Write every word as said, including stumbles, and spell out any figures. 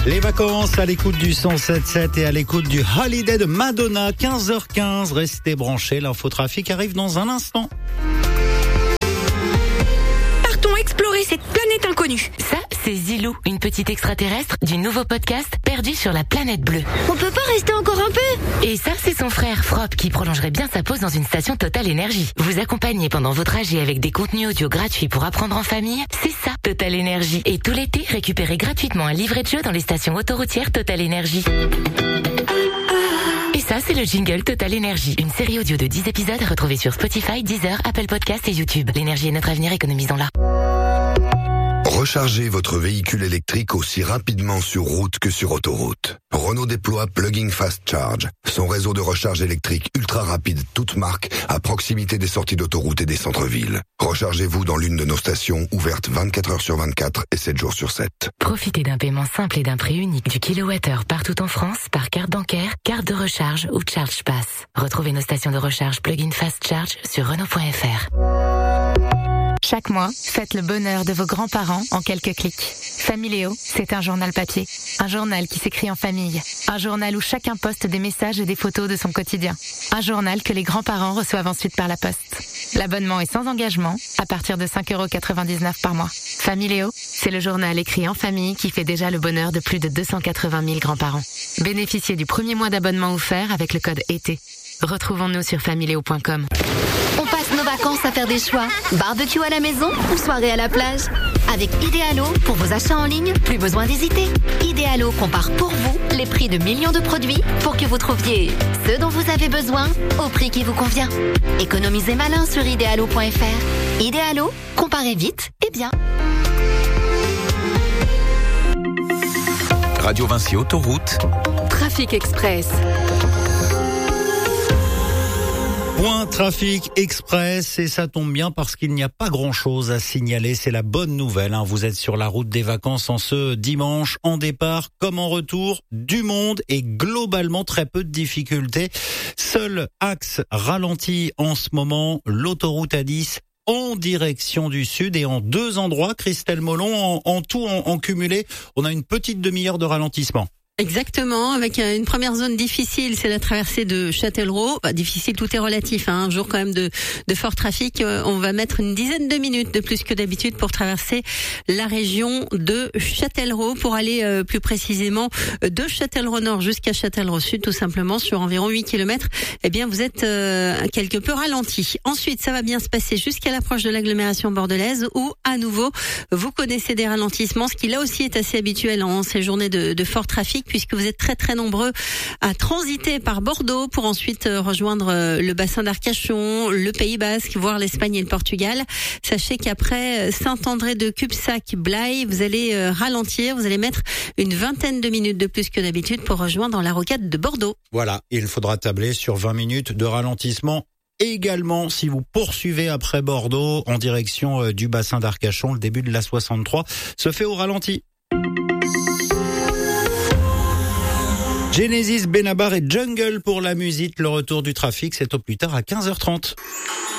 Les vacances à l'écoute du cent sept sept et à l'écoute du Holiday de Madonna, quinze heures quinze. Restez branchés, l'infotrafic arrive dans un instant. Partons explorer cette planète inconnue. Ça, c'est Zilou, une petite extraterrestre du nouveau podcast Perdu sur la planète bleue. On peut pas rester encore un peu? Et ça, c'est son frère Frop qui prolongerait bien sa pause dans une station Total Énergie. Vous accompagnez pendant vos trajets avec des contenus audio gratuits pour apprendre en famille, c'est ça, Total Énergie. Et tout l'été, récupérez gratuitement un livret de jeu dans les stations autoroutières Total Énergie. Et ça, c'est le jingle Total Énergie, une série audio de dix épisodes à retrouver sur Spotify, Deezer, Apple Podcasts et YouTube. L'énergie est notre avenir, économisons-la. Rechargez votre véhicule électrique aussi rapidement sur route que sur autoroute. Renault déploie Plug-in Fast Charge, son réseau de recharge électrique ultra rapide, toute marque, à proximité des sorties d'autoroute et des centres-villes. Rechargez-vous dans l'une de nos stations, ouvertes vingt-quatre heures sur vingt-quatre et sept jours sur sept. Profitez d'un paiement simple et d'un prix unique du kilowattheure partout en France par carte bancaire, carte de recharge ou Charge Pass. Retrouvez nos stations de recharge Plug-in Fast Charge sur Renault point F R. Chaque mois, faites le bonheur de vos grands-parents en quelques clics. Familéo, c'est un journal papier. Un journal qui s'écrit en famille. Un journal où chacun poste des messages et des photos de son quotidien. Un journal que les grands-parents reçoivent ensuite par la poste. L'abonnement est sans engagement, à partir de cinq euros quatre-vingt-dix-neuf par mois. Familéo, c'est le journal écrit en famille qui fait déjà le bonheur de plus de deux cent quatre-vingt mille grands-parents. Bénéficiez du premier mois d'abonnement offert avec le code été. Retrouvons-nous sur familéo point com. On passe nos vacances à faire des choix. Barbecue à la maison ou soirée à la plage. Avec Idealo, pour vos achats en ligne, plus besoin d'hésiter. Idealo compare pour vous les prix de millions de produits pour que vous trouviez ce dont vous avez besoin au prix qui vous convient. Économisez malin sur idealo point F R. Idealo, comparez vite et bien. Radio Vinci Autoroute. Trafic Express. Point trafic express, et ça tombe bien parce qu'il n'y a pas grand-chose à signaler. C'est la bonne nouvelle, hein. Vous êtes sur la route des vacances en ce dimanche, en départ comme en retour, du monde et globalement très peu de difficultés. Seul axe ralenti en ce moment, l'autoroute A dix en direction du sud et en deux endroits. Christelle Molon, en, en tout, en, en cumulé, on a une petite demi-heure de ralentissement. Exactement, avec une première zone difficile, c'est la traversée de Châtellerault. Bah, difficile, tout est relatif, hein. Un jour quand même de, de fort trafic. On va mettre une dizaine de minutes de plus que d'habitude pour traverser la région de Châtellerault, pour aller euh, plus précisément de Châtellerault Nord jusqu'à Châtellerault Sud, tout simplement sur environ huit kilomètres. Eh bien, vous êtes euh, quelque peu ralenti. Ensuite, ça va bien se passer jusqu'à l'approche de l'agglomération bordelaise, où à nouveau, vous connaissez des ralentissements, ce qui là aussi est assez habituel en ces journées de, de fort trafic, puisque vous êtes très très nombreux à transiter par Bordeaux pour ensuite rejoindre le bassin d'Arcachon, le Pays Basque, voire l'Espagne et le Portugal. Sachez qu'après Saint-André de Cubsac, Blaye, vous allez ralentir, vous allez mettre une vingtaine de minutes de plus que d'habitude pour rejoindre la rocade de Bordeaux. Voilà, il faudra tabler sur vingt minutes de ralentissement. Également, si vous poursuivez après Bordeaux en direction du bassin d'Arcachon, le début de la soixante-trois se fait au ralenti. Genesis, Benabar et Jungle pour la musique. Le retour du trafic, c'est au plus tard à quinze heures trente.